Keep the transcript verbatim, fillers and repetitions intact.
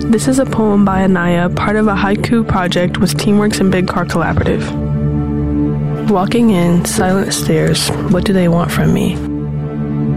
This is a poem by Anaya, part of a haiku project with Teamworks and Big Car Collaborative. Walking in, silent stairs, what do they want from me?